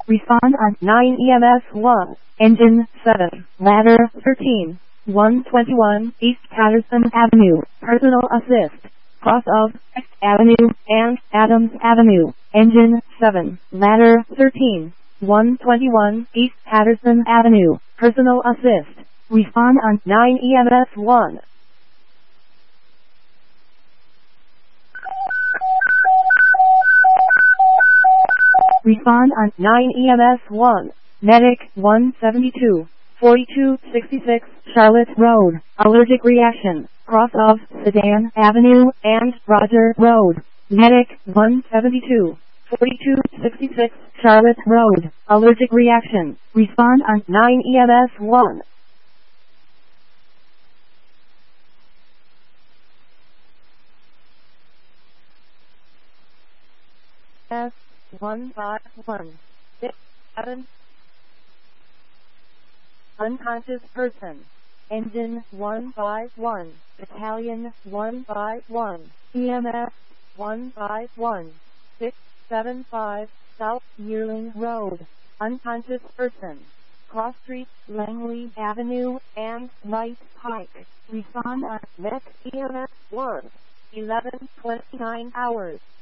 Respond on 9 EMS 1. Engine 7. Ladder 13. 121 East Patterson Avenue. Personal assist. Cross of X Avenue and Adams Avenue. Engine 7. Ladder 13. 121 East Patterson Avenue. Personal assist. Respond on 9 EMS 1. Respond on 9 EMS 1. Medic 172. 4266 Charlotte Road. Allergic reaction. Cross of Sedan Avenue and Roger Road. Medic 172. 4266 Charlotte Road. Allergic reaction. Respond on 9 EMS 1. S15167. Unconscious person. Engine 151. Battalion 151. EMS 151. 675 South Yearling Road. Unconscious person. Cross Street, Langley Avenue, and Knight Pike. Respond on next EMS 1. 11:29 hours.